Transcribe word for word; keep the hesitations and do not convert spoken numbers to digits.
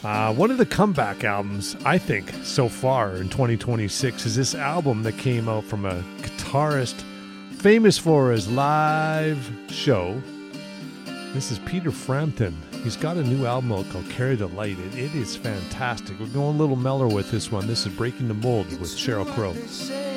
Uh, one of the comeback albums, I think, so far in twenty twenty-six is this album that came out from a guitarist famous for his live show. This is Peter Frampton. He's got a new album out called Carry the Light. It, it is fantastic. We're going a little mellower with this one. This is Breaking the Mold with Sheryl Crow.